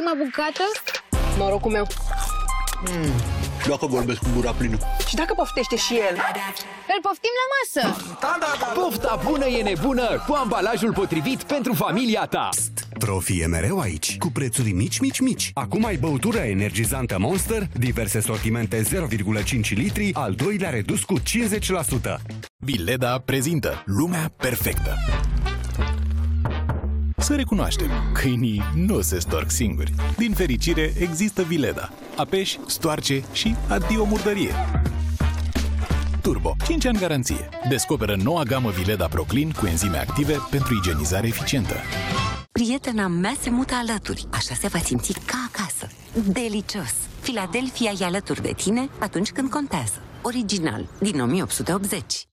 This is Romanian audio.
ultima bucată? Norocul meu. Dacă vorbesc cu gura plină. Și dacă poftește și el? Îl poftim la masă! Pofta bună e nebună cu ambalajul potrivit pentru familia ta. Profi e mereu aici, cu prețuri mici. Acum ai băutură energizantă Monster, diverse sortimente 0,5 litri, al doilea redus cu 50%. Vileda prezintă lumea perfectă. Să recunoaștem, câinii nu se storc singuri. Din fericire, există Vileda. Apeși, stoarce și adio murdărie. Turbo, 5 ani garanție. Descoperă noua gamă Vileda Proclean cu enzime active pentru igienizare eficientă. Prietena mea se mută alături, așa se va simți ca acasă. Delicios! Philadelphia e alături de tine atunci când contează. Original, din 1880.